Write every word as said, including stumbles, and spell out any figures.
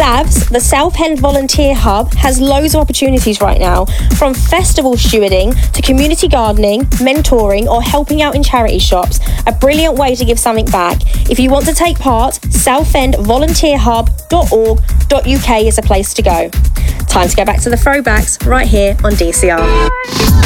Savs, the Southend Volunteer Hub, has loads of opportunities right now, from festival stewarding to community gardening, mentoring, or helping out in charity shops. A brilliant way to give something back. If you want to take part, southend volunteer hub dot org dot U K is a place to go. Time to go back to the throwbacks right here on D C R.